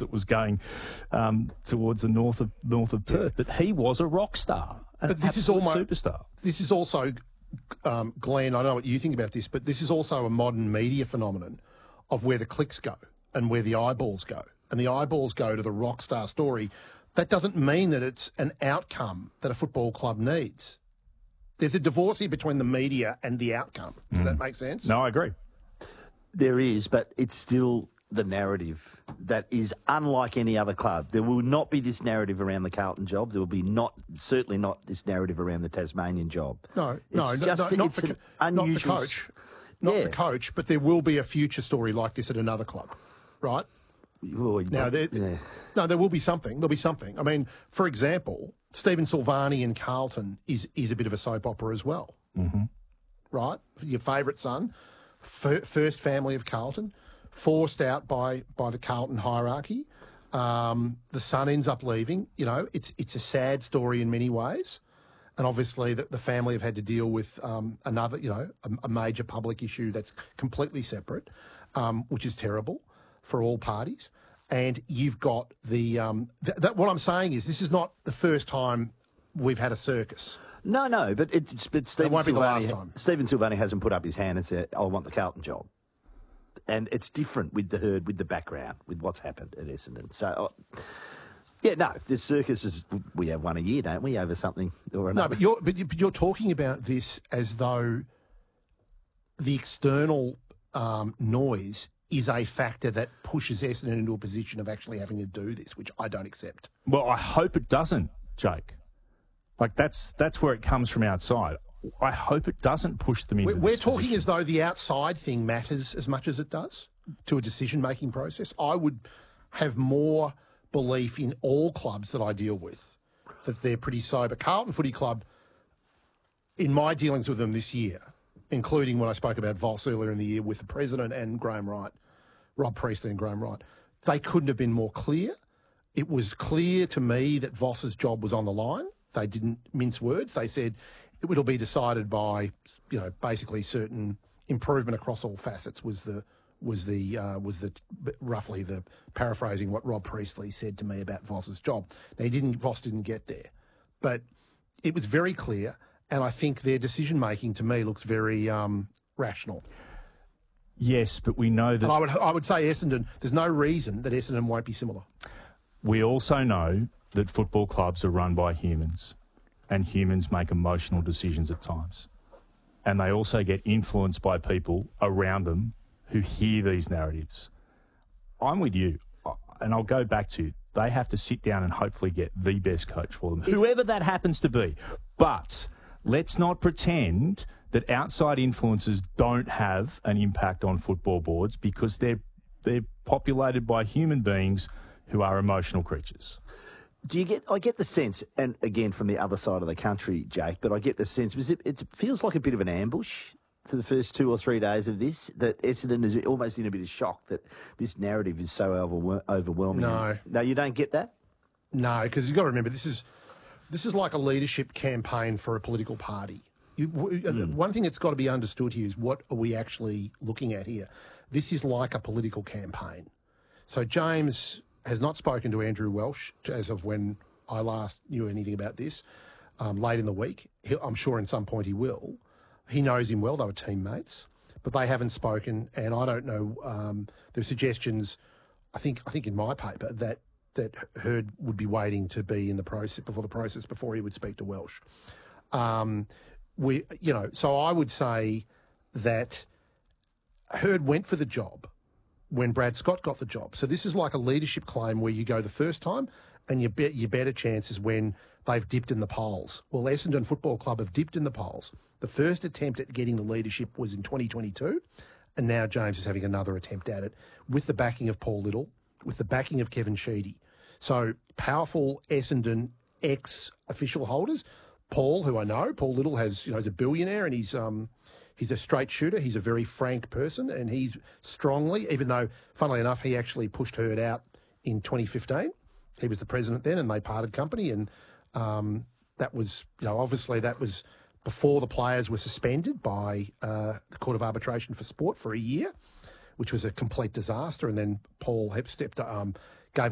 that was going towards the north of Perth. But he was a rock star, an absolute superstar. This is also, Glenn, I know what you think about this, but this is also a modern media phenomenon of where the clicks go and where the eyeballs go. And the eyeballs go to the rock star story. That doesn't mean that it's an outcome that a football club needs. There's a divorce here between the media and the outcome. Does that make sense? No, I agree. There is, but it's still the narrative that is unlike any other club. There will not be this narrative around the Carlton job. There will be certainly not this narrative around the Tasmanian job. Not the coach. Not the coach, but there will be a future story like this at another club, right? No, there will be something. There'll be something. I mean, for example, Stephen Silvani in Carlton is a bit of a soap opera as well, right? Your favourite son, first family of Carlton, forced out by the Carlton hierarchy. The son ends up leaving. You know, it's a sad story in many ways. And obviously the family have had to deal with another, a major public issue that's completely separate, which is terrible for all parties. And you've got the what I'm saying is this is not the first time we've had a circus. No, but Stephen won't be the last time. Stephen Silvani hasn't put up his hand and said, "I want the Carlton job," and it's different with the herd, with the background, with what's happened at Essendon. So. This circus is, we have one a year, don't we, over something or another? No, but you're talking about this as though the external noise is a factor that pushes Essendon into a position of actually having to do this, which I don't accept. Well, I hope it doesn't, Jake. Like, that's where it comes from outside. I hope it doesn't push them into We're this talking position. as though the outside thing matters as much as it does to a decision-making process. I would have more belief in all clubs that I deal with, that they're pretty sober. Carlton Footy Club, in my dealings with them this year, including when I spoke about Voss earlier in the year with the president and Graham Wright, Rob Priestley and Graham Wright, they couldn't have been more clear. It was clear to me that Voss's job was on the line. They didn't mince words. They said it'll be decided by, basically certain improvement across all facets was roughly the paraphrasing what Rob Priestley said to me about Voss's job. Now, Voss didn't get there, but it was very clear, and I think their decision making to me looks very rational. Yes, but we know that. And I would say Essendon. There's no reason that Essendon won't be similar. We also know that football clubs are run by humans, and humans make emotional decisions at times, and they also get influenced by people around them who hear these narratives. I'm with you, and I'll go back to, they have to sit down and hopefully get the best coach for them, whoever that happens to be. But let's not pretend that outside influences don't have an impact on football boards, because they're populated by human beings who are emotional creatures. I get the sense, and again from the other side of the country, Jake, but I get the sense, it feels like a bit of an ambush to the first 2 or 3 days of this, that Essendon is almost in a bit of shock that this narrative is so overwhelming. No, you don't get that? No, because you've got to remember, this is like a leadership campaign for a political party. One thing that's got to be understood here is, what are we actually looking at here? This is like a political campaign. So James has not spoken to Andrew Welsh as of when I last knew anything about this, late in the week. I'm sure at some point he will. He knows him well. They were teammates, but they haven't spoken. And I don't know. There were suggestions, I think in my paper, that Hurd would be waiting to be in the process before he would speak to Welsh. So I would say that Hurd went for the job when Brad Scott got the job. So this is like a leadership claim where you go the first time, and your better chances when they've dipped in the polls. Well, Essendon Football Club have dipped in the polls. The first attempt at getting the leadership was in 2022, and now James is having another attempt at it with the backing of Paul Little, with the backing of Kevin Sheedy. So powerful Essendon ex-official holders. Paul, who I know, Paul Little is a billionaire, and he's a straight shooter. He's a very frank person, and he's strongly, even though, funnily enough, he actually pushed Hurd out in 2015. He was the president then, and they parted company, and that was, obviously that was before the players were suspended by the Court of Arbitration for Sport for a year, which was a complete disaster. And then Paul